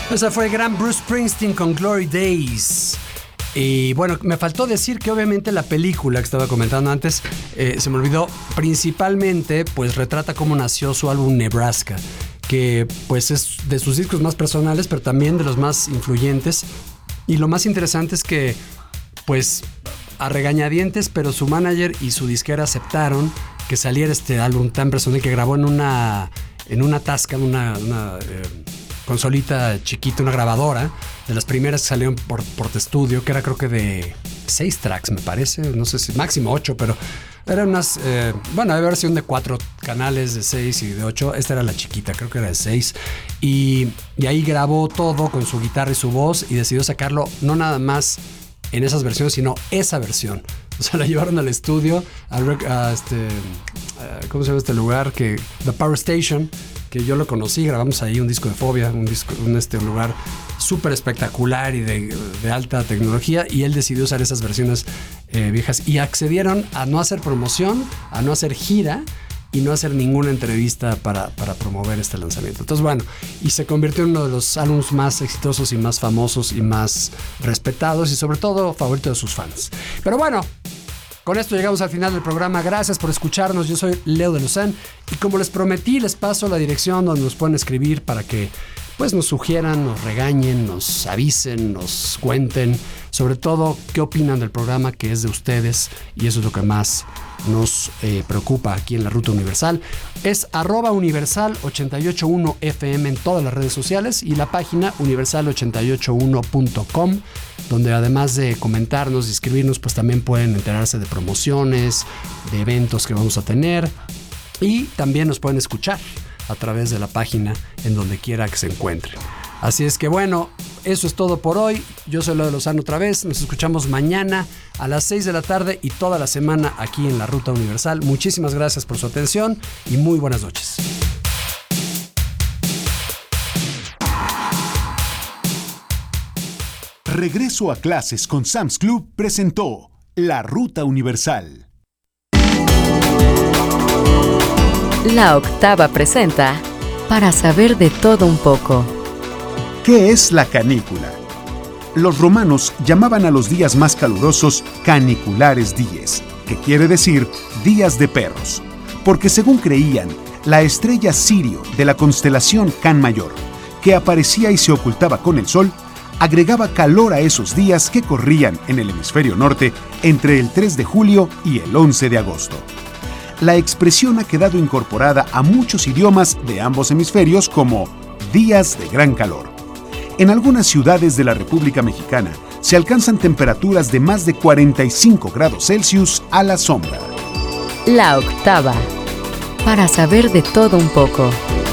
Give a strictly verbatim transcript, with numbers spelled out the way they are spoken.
Ese fue el gran Bruce Springsteen con Glory Days. Y bueno, me faltó decir que obviamente la película que estaba comentando antes, eh, se me olvidó, principalmente pues retrata cómo nació su álbum Nebraska, que pues es de sus discos más personales, pero también de los más influyentes. Y lo más interesante es que pues a regañadientes, pero su manager y su disquera aceptaron que saliera este álbum tan personal, que grabó en una, en una Tascam, una... una eh, consolita chiquita, una grabadora de las primeras que salieron por Porta Studio, que era creo que de seis tracks, me parece, no sé si máximo ocho, pero eran unas, eh, bueno, había versión de cuatro canales, de seis y de ocho. Esta era la chiquita, creo que era de seis, y, y ahí grabó todo con su guitarra y su voz, y decidió sacarlo no nada más en esas versiones, sino esa versión. O sea, la llevaron al estudio, a, a este, a, ¿cómo se llama este lugar? Que The Power Station, que yo lo conocí, grabamos ahí un disco de Fobia, un, disco, un este, un lugar súper espectacular y de, de alta tecnología, y él decidió usar esas versiones eh, viejas, y accedieron a no hacer promoción, a no hacer gira y no hacer ninguna entrevista para, para promover este lanzamiento. Entonces, bueno, y se convirtió en uno de los álbumes más exitosos y más famosos y más respetados, y sobre todo favorito de sus fans. Pero bueno, con esto llegamos al final del programa. Gracias por escucharnos. Yo soy Leo de Lozán, y como les prometí, les paso la dirección donde nos pueden escribir para que pues nos sugieran, nos regañen, nos avisen, nos cuenten, sobre todo qué opinan del programa, que es de ustedes, y eso es lo que más nos eh, preocupa aquí en la Ruta Universal. Es arroba universal ochenta y ocho punto uno F M en todas las redes sociales, y la página universal ochenta y ocho uno punto com, donde además de comentarnos y escribirnos, pues también pueden enterarse de promociones, de eventos que vamos a tener, y también nos pueden escuchar a través de la página en donde quiera que se encuentren. Así es que bueno, eso es todo por hoy. Yo soy Leo de Lozán otra vez. Nos escuchamos mañana a las seis de la tarde y toda la semana aquí en la Ruta Universal. Muchísimas gracias por su atención y muy buenas noches. Regreso a clases con Sam's Club presentó La Ruta Universal. La Octava presenta Para saber de todo un poco. ¿Qué es la canícula? Los romanos llamaban a los días más calurosos caniculares dies, que quiere decir días de perros, porque según creían, la estrella Sirio de la constelación Can Mayor, que aparecía y se ocultaba con el sol, agregaba calor a esos días que corrían en el hemisferio norte entre el tres de julio y el once de agosto. La expresión ha quedado incorporada a muchos idiomas de ambos hemisferios como días de gran calor. En algunas ciudades de la República Mexicana se alcanzan temperaturas de más de cuarenta y cinco grados Celsius a la sombra. La Octava, para saber de todo un poco.